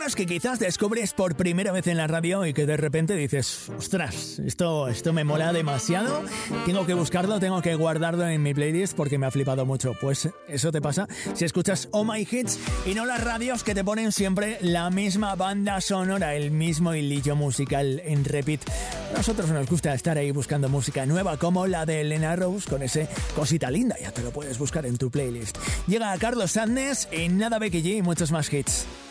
Temas que quizás descubres por primera vez en la radio y que de repente dices, ostras, esto me mola demasiado, tengo que buscarlo, tengo que guardarlo en mi playlist porque me ha flipado mucho. Pues eso te pasa si escuchas Oh My Hits y no las radios que te ponen siempre la misma banda sonora, el mismo hilillo musical en repeat. A nosotros nos gusta estar ahí buscando música nueva como la de Elena Rose con ese Cosita Linda, ya te lo puedes buscar en tu playlist. Llega Carlos Sandnes y nada Becky G y muchos más hits.